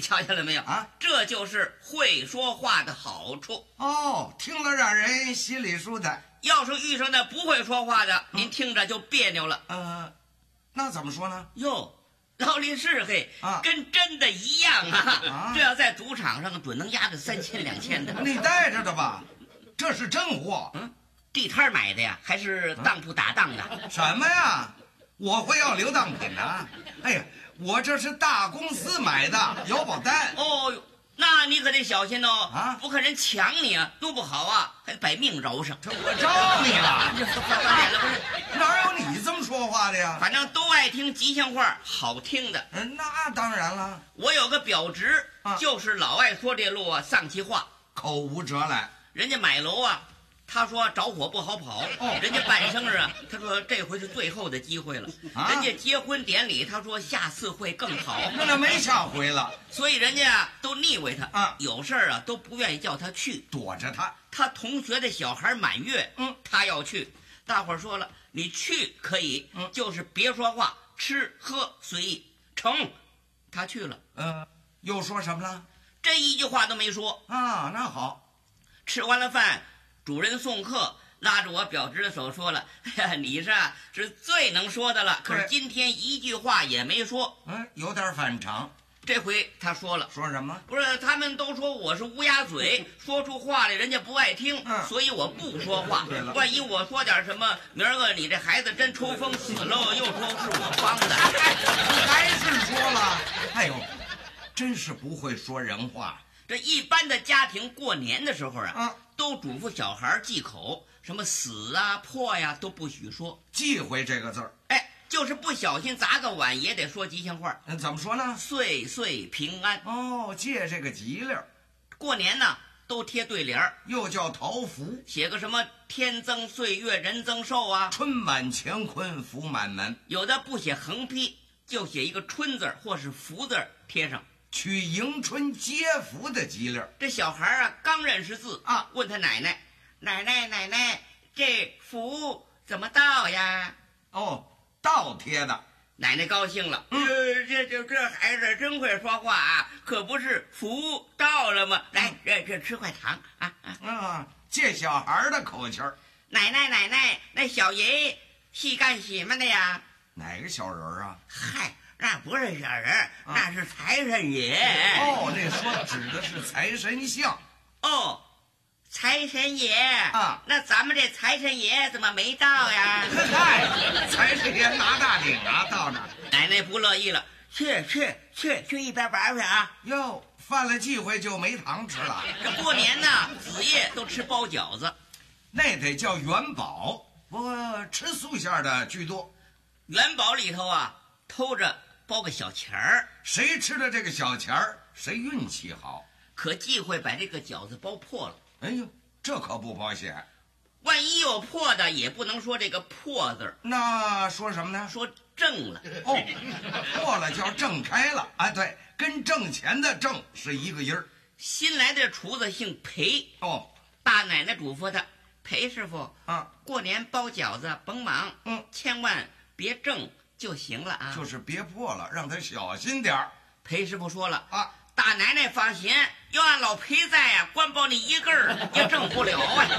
瞧见了没有啊？ 这就是会说话的好处哦，听了让人心里舒坦。 要是遇上那不会说话的，您听着就别扭了。 那怎么说呢？ 哟，劳力士嘿，跟真的一样啊！这要在赌场上，准能压个3000、2000的。 你带着的吧？这是真货。 地摊买的呀，还是当铺打当的？ 什么呀？我会要留当品呢？哎呀，我这是大公司买的，有保单。 哦哟，那你可得小心哦！ 啊， 不看人抢你啊，弄不好啊，还把命揉上。 这我招你了？ 翻脸了不是？ 哪有你这么说话的呀？ 反正都爱听吉祥话，好听的。 那当然了。 我有个表侄，就是老爱说这路啊丧气话， 口无遮拦。 人家买楼啊。他说着火不好跑，人家办生日啊，他说这回是最后的机会了。人家结婚典礼，他说下次会更好。 那没下回了， 所以人家都腻歪他有事儿啊都不愿意叫他去， 躲着他。 他同学的小孩满月，他要去。大伙儿说了，你去可以，就是别说话，吃喝随意。成，他去了。 又说什么了？ 这一句话都没说啊。那好， 吃完了饭。主人送客，拉着我表侄的手说了：“你是最能说的了。”可是今天一句话也没说， 有点反常。 这回他说了， 说什么？ 不是他们都说我是乌鸦嘴，说出话来人家不爱听，所以我不说话。万一我说点什么，明儿个你这孩子真抽风死了，又说是我帮的， 还是说了。哎呦，真是不会说人话。 这一般的家庭过年的时候都嘱咐小孩忌口，什么死啊破呀都不许说， 忌讳这个字儿。 就是不小心砸个碗也得说吉祥话。 怎么说呢？ 岁岁平安。 借这个吉利。 过年呢都贴对联， 又叫桃符， 写个什么天增岁月人增寿啊， 春满乾坤福满门。 有的不写横批，就写一个春字或是福字贴上， 取迎春接福的吉利。 这小孩刚认识字问他奶奶：“奶奶，这福怎么到呀？” 倒贴的。 奶奶高兴了，这孩子真会说话啊，可不是福到了吗？来，这吃块糖借小孩的口气儿。 奶奶，那小爷是干什么的呀？ 哪个小人啊？ 嗨。那不是小人，那是财神爷。 那说指的是财神像。 财神爷那咱们这财神爷怎么没到呀？ 嗨，财神爷拿大顶到那儿。 奶奶不乐意了，去一边玩去啊！ 哟，犯了忌讳就没糖吃了。 这过年呢，子夜都吃包饺子， 那得叫元宝，不过吃素馅的居多。 元宝里头偷着包个小钱儿， 谁吃了这个小钱儿，谁运气好。 可忌讳把这个饺子包破了。 哎呦，这可不保险。 万一有破的，也不能说这个破字儿， 那说什么呢？ 说挣了。 破了叫挣开了。对，跟挣钱的挣是一个音儿。 新来的厨子姓裴。大奶奶嘱咐他：“裴师傅过年包饺子甭忙，千万别挣就行了啊， 就是别破了，让他小心点儿。” 裴师傅说了大奶奶放心，要按老裴在光包你一个儿也挣不了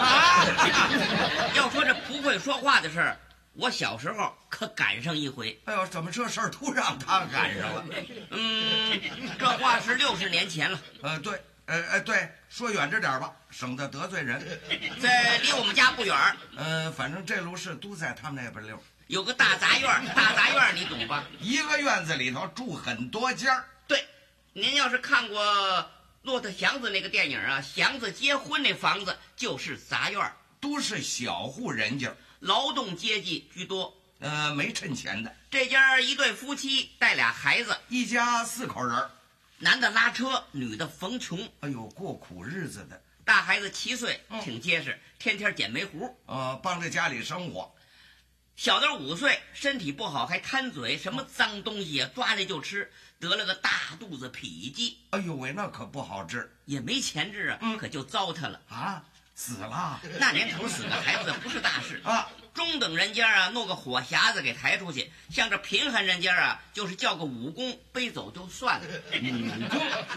要说这不会说话的事儿，我小时候可赶上一回。 哎呦，怎么这事儿都让他赶上了？ 这话是60年前了。 对，说远着点吧，省得得罪人。 在离我们家不远。 反正这路是都在他们那边溜。 有个大杂院，大杂院你懂吧？ 一个院子里头住很多家。 对，您要是看过骆驼祥子那个电影祥子结婚那房子就是杂院， 都是小户人家， 劳动阶级居多。 没趁钱的。 这家一对夫妻带俩孩子， 一家4口人， 男的拉车，女的缝琼。 哎呦，过苦日子的。 大孩子7岁，挺结实，天天捡煤糊， 帮着家里生活。 小的5岁，身体不好还贪嘴，什么脏东西抓来就吃，得了个大肚子痞疾。 哎呦喂，那可不好治， 也没钱治可就糟蹋了死了。 那年头死个孩子不是大事中等人家弄个火匣子给抬出去，像这贫寒人家就是叫个武功背走就算了。 武功